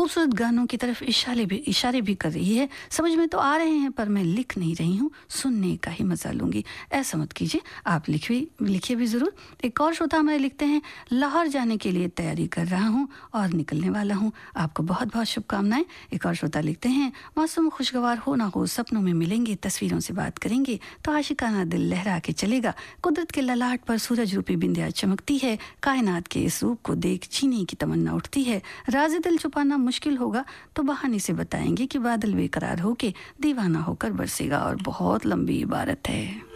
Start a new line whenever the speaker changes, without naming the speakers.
खूबसूरत गानों की तरफ इशारे भी कर रही है। समझ में तो आ रहे हैं पर मैं लिख नहीं रही हूँ, सुनने का ही मजा लूंगी। ऐसा मत कीजिए, आप लिखिए भी जरूर। एक और श्रोता हमारे लिखते हैं, लाहौर जाने के लिए तैयारी कर रहा हूँ और निकलने वाला हूँ, आपको बहुत बहुत शुभकामनाएं। एक और श्रोता लिखते हैं, मौसम खुशगवार हो ना हो, सपनों में मिलेंगे, तस्वीरों से बात करेंगे तो आशिकाना दिल लहरा के चलेगा। कुदरत के ललाट पर सूरज रूपी बिंदिया चमकती है, कायनात के इस रूप को देख जीने की तमन्ना उठती है। राज़ दिल छुपाना मुश्किल होगा तो बहाने से बताएंगे कि बादल बेकरार होके दीवाना होकर बरसेगा। और बहुत लंबी इबारत है।